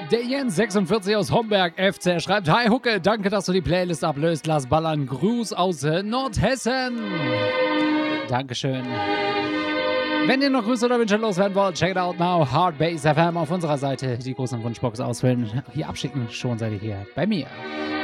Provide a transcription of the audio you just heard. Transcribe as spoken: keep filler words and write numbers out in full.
Der Jens sechsundvierzig aus Homberg, F C, schreibt: Hi Hucke, danke, dass du die Playlist ablöst. Lass ballern. Gruß aus äh, Nordhessen. Dankeschön. Wenn ihr noch Grüße oder Wünsche loswerden wollt, check it out now. Hardbase F M auf unserer Seite. Die großen Wunschbox ausfüllen. Hier abschicken. Schon seid ihr hier bei mir.